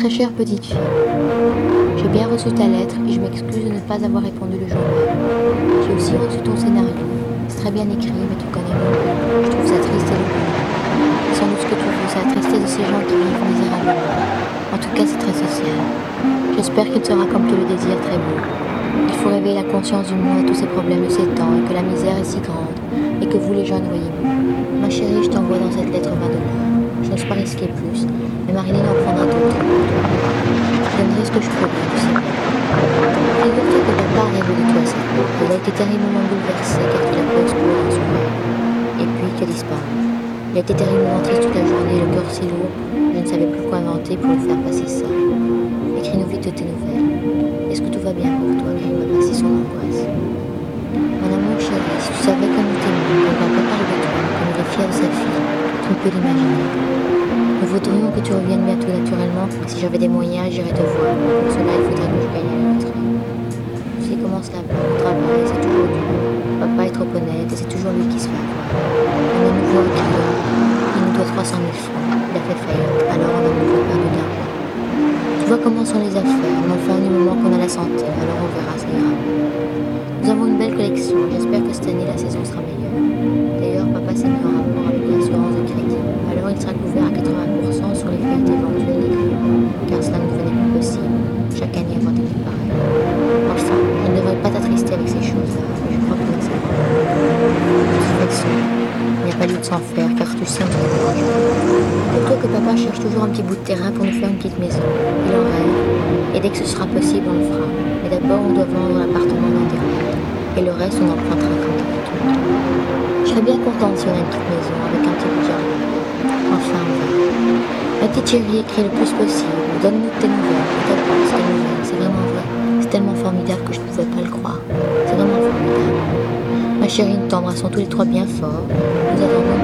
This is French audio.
Très chère petite fille, j'ai bien reçu ta lettre et je m'excuse de ne pas avoir répondu le jour même. J'ai aussi reçu ton scénario. C'est très bien écrit, mais tu connais mon goût. Je trouve ça triste et douloureux. C'est sans doute ce que tu veux, c'est la tristesse de ces gens qui vivent misérablement. En tout cas, c'est très social. J'espère qu'il sera comme tu le désires très beau. Il faut réveiller la conscience du monde à tous ces problèmes de ces temps et que la misère est si grande et que vous les jeunes voyez mieux. Ma chérie, je t'envoie dans cette lettre 20 $. Je n'ose pas risquer plus, mais Marilyn en prendra d'autres pour toi. Je donnerai ce que je pourrai, tu sais bien. Figure-toi que papa a rêvé de toi cette nuit. Il a été terriblement bouleversé car tu l'as pas exploré dans son rêve. Et puis tu as disparu. Il a été terriblement triste toute la journée, le cœur si lourd, je ne savais plus quoi inventer pour lui faire passer ça. Écris-nous vite de tes nouvelles. Est-ce que tout va bien pour toi? Il va passer son angoisse. Mon amour chéri, si tu savais comme il t'aime, comme papa parle de toi, comme il est fier de sa fille, tu ne peux l'imaginer. Nous voudrions que tu reviennes bientôt naturellement. Si j'avais des moyens, j'irais te voir. Pour cela, il faudrait que je gagne à la loterie. Tu sais comment cela va, au travail, c'est toujours dur. Papa est trop honnête et c'est toujours lui qui se fait avoir. On a nouveau un client. Il nous doit 300 000 francs. Il a fait faillite, alors on a nouveau perdu d'argent. Tu vois comment sont les affaires, mais enfin du moment qu'on a la santé, alors on verra, ça ira. Nous avons une belle collection, j'espère que cette année la saison sera meilleure. D'ailleurs, papa s'est mis en rapport avec l'assurance de crédit, alors il sera couvert à 80% sur les faillites éventuelles des clients, car cela ne devenait plus possible, chaque année avoir des trucs pareils. Enfin, je ne devrais pas t'attrister avec ces choses-là, mais je crois que c'est bon. De toute façon, il n'y a pas lieu de s'en faire, car tu sais, on est proche. Dis-toi que papa cherche toujours un petit bout de terrain pour nous faire une petite maison. Il en rêve, et dès que ce sera possible, on le fera. Mais d'abord, on doit vendre l'appartement dans des rêves. Et le reste, on empruntera comme d'habitude. Je serais bien contente si on a une petite maison avec un petit bout de jardin. Enfin, on verra. Ma petite chérie, écris le plus possible. Donne-nous tes nouvelles. Tes nouvelles, c'est vraiment vrai. C'est tellement formidable que je ne pouvais pas le croire. C'est vraiment formidable. Ma chérie, nous t'embrassons tous les trois bien fort. Nous attendons